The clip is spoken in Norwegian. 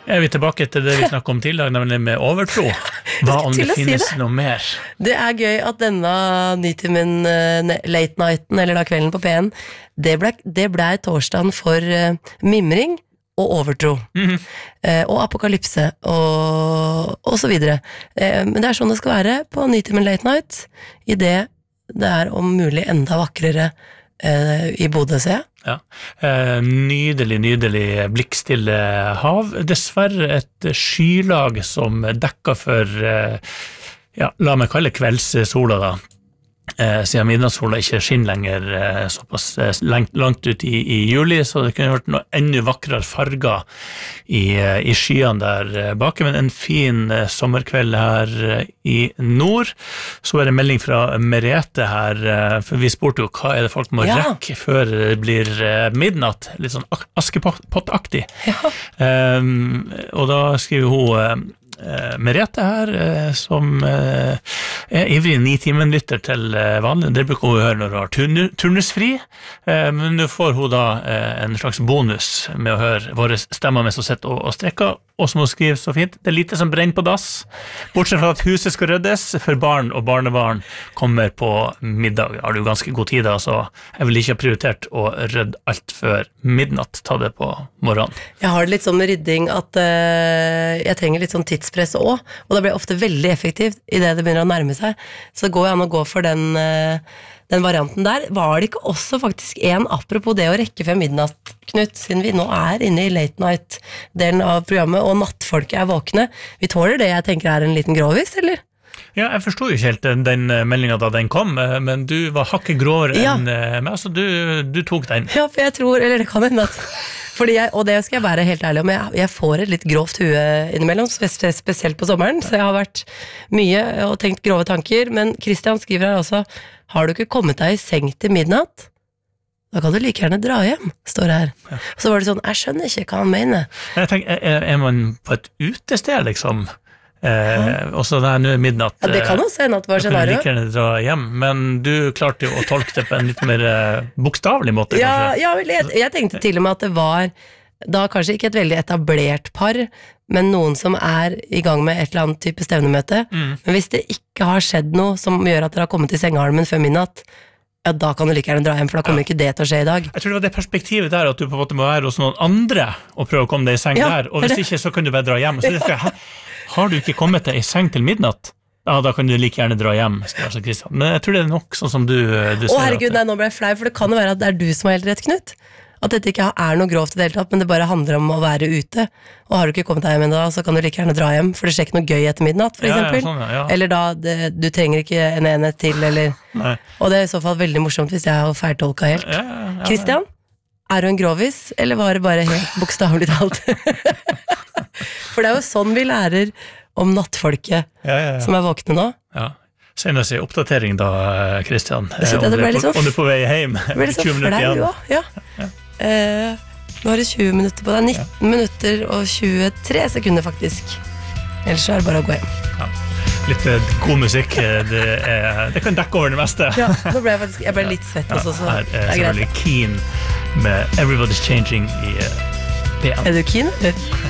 Er vi tilbake til det vi snakket om tidligere, nemlig med overtro? Hva om det finnes noe mer? Det gøy at denne Nytimen late nighten, eller da kvelden på P1, det ble torsdagen for mimring og overtro, og apokalypse, og så videre. Men det sånn det skal være på Nytimen late night, I det om mulig enda vakrere I Bodø, ser jeg. Ja. Nydelig blikkstille hav. Dessverre et skylag som dekker for, la meg kalle kveldssola da. Siden midnattssola ikke skinner lenger såpass langt ut I juli, så det kunne vært noe enda vakrere farger I skyene der bak, men en fin sommerkveld her I nord. Så det en melding fra Merete her, for vi spurte jo hva det folk må rekke før det blir midnatt, litt sånn askepottaktig. Og da skriver hun Merete her, som ivrig 9-timen-lytter til vanlig. Det bruker hun høre når hun har turnusfri, men nå får hun da en slags bonus med å høre våre stemmer mens hun sitter og strekker, og som hun skriver så fint, det lite som brenner på dass, bortsett fra at huset skal ryddes, for barn og barnebarn kommer på middag. Har du ganske god tid da, så jeg vil ikke ha prioritert å rydde alt før midnatt, ta det på morgenen. Jeg har det litt sånn med rydding at jeg trenger litt sånn tidspress også, og det blir ofte veldig effektivt I det begynner å nærme seg, så går jeg an å gå for den varianten der. Var det ikke også faktisk apropos det å rekke før midnatt, Knut, siden vi nå inne I late night-delen av programmet, og nattfolket våkne. Vi tåler det jeg tenker en liten grovis, eller? Ja, jeg forstod jo ikke helt den meldingen da den kom, men du var hakket gråere enn meg, så du tok den. Ja, for jeg tror, eller det kan hende at og det skal jeg være helt ærlig om, jeg får et litt grovt hue innimellom, spesielt på sommeren, så jeg har vært mye og tenkt grove tanker, men Christian skriver her også, har du ikke kommet deg I seng til midnatt? Da kan du like gjerne dra hjem, står det her. Ja. Så var det sånn, jeg skjønner ikke hva han mener. Jeg tenker, man på et utested liksom? Og så det nå midnatt. Ja, det kan også hende at det var scenario. Da kan du like gjerne dra hjem, men du klarte jo å tolke det på en litt mer bokstavelig måte. Ja, jeg tenkte til og med at det var da kanskje ikke et veldig etablert par, men noen som I gang med et eller annet type stevnemøte. Men hvis det ikke har skjedd noe som gjør at dere har kommet til sengehalmen før midnatt, ja, da kan du like gjerne dra hjem, for da kommer ikke det til å skje I dag. Jeg tror det var det perspektivet der, at du på en måte må være hos noen andre og prøve å komme deg I seng der, og hvis ikke så kan du bare dra hjem. Så har du ikke kommet deg I seng til midnatt? Ja, da kan du like gjerne dra hjem, altså Kristian. Men jeg tror det nok sånn som du ser. Herregud, nei, nå ble jeg flau, for det kan jo være at det du som har helt rett, Knut. At dette ikke noe grovt I det hele tatt, men det bare handler om å være ute. Og har du ikke kommet deg hjem enda, så kan du like gjerne dra hjem, for det skjer ikke noe gøy etter midnatt, for eksempel. Ja. Eller da, du trenger ikke en enhet til, eller... Nei. Og det I så fall veldig morsomt hvis jeg har feiltolket helt. Christian, du en grovis, eller var det bare helt bokstavlig talt? For det jo sånn vi lærer om nattfolket som våkne nå. Ja. Senest I oppdatering da, Kristian. Om du på vei hjem. Det ble litt sånn flau, ja. Nå har du 20 minutter på deg. 19 minutter og 23 sekunder faktisk. Ellers det bare å gå hjem. Ja. Litt god musikk, det kan dekke over det meste. Ja, nå ble jeg ble litt svett også, så det greit. Selvfølgelig keen med Everybody's Changing I P1. Du keen, eller?